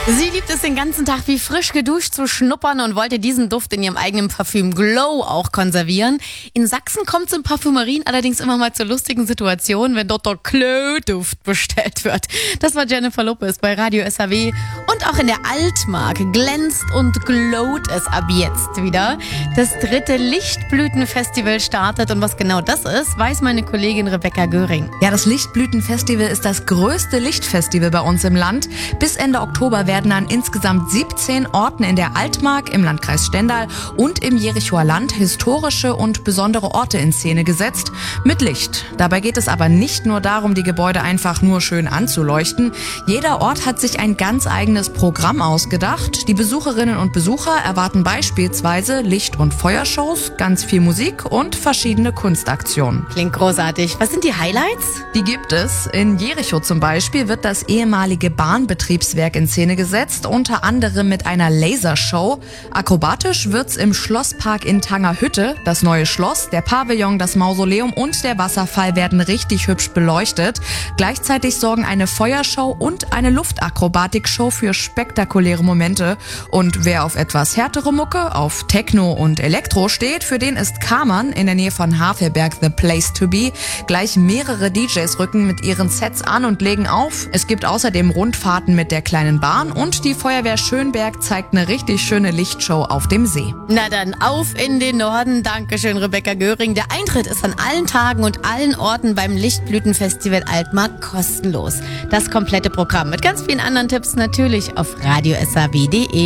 Sie liebt es den ganzen Tag wie frisch geduscht zu schnuppern und wollte diesen Duft in ihrem eigenen Parfüm Glow auch konservieren. In Sachsen kommt es in Parfümerien allerdings immer mal zu lustigen Situationen, wenn dort der Klö-Duft bestellt wird. Das war Jennifer Lopez bei Radio SAW. Und auch in der Altmark glänzt und glowt es ab jetzt wieder. Das 3. Lichtblütenfestival startet und was genau das ist, weiß meine Kollegin Rebecca Göring. Ja, das Lichtblütenfestival ist das größte Lichtfestival bei uns im Land. Bis Ende Oktober werden an insgesamt 17 Orten in der Altmark, im Landkreis Stendal und im Jerichoer Land historische und besondere Orte in Szene gesetzt mit Licht. Dabei geht es aber nicht nur darum, die Gebäude einfach nur schön anzuleuchten. Jeder Ort hat sich ein ganz eigenes Programm ausgedacht. Die Besucherinnen und Besucher erwarten beispielsweise Licht- und Feuershows, ganz viel Musik und verschiedene Kunstaktionen. Klingt großartig. Was sind die Highlights? Die gibt es. In Jericho zum Beispiel wird das ehemalige Bahnbetriebswerk in Szene gesetzt, unter anderem mit einer Lasershow. Akrobatisch wird's im Schlosspark in Tangerhütte. Das neue Schloss, der Pavillon, das Mausoleum und der Wasserfall werden richtig hübsch beleuchtet. Gleichzeitig sorgen eine Feuershow und eine Luftakrobatik-Show für spektakuläre Momente. Und wer auf etwas härtere Mucke, auf Techno und Elektro steht, für den ist Kammern in der Nähe von Havelberg the place to be. Gleich mehrere DJs rücken mit ihren Sets an und legen auf. Es gibt außerdem Rundfahrten mit der kleinen Bahn und die Feuerwehr Schönberg zeigt eine richtig schöne Lichtshow auf dem See. Na dann auf in den Norden. Dankeschön, Rebecca Göring. Der Eintritt ist an allen Tagen und allen Orten beim Lichtblütenfestival Altmark kostenlos. Das komplette Programm mit ganz vielen anderen Tipps natürlich auf radiosaw.de.